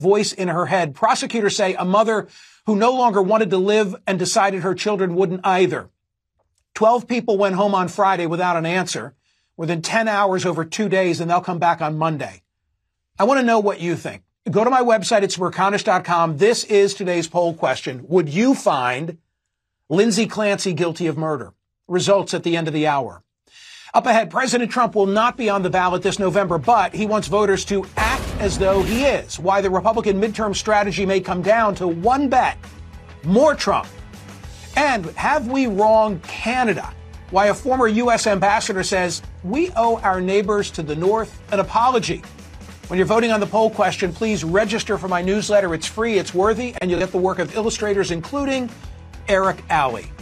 voice in her head. Prosecutors say a mother who no longer wanted to live and decided her children wouldn't either. 12 people went home on Friday without an answer, within 10 hours over 2 days, and they'll come back on Monday. I want to know what you think. Go to my website at smerconish.com. This is today's poll question. Would you find Lindsay Clancy guilty of murder? Results at the end of the hour. Up ahead, President Trump will not be on the ballot this November, but he wants voters to act as though he is. Why the Republican midterm strategy may come down to one bet: more Trump. And have we wronged Canada? Why a former U.S. ambassador says we owe our neighbors to the north an apology. When you're voting on the poll question, please register for my newsletter. It's free, it's worthy, and you'll get the work of illustrators, including Eric Alley.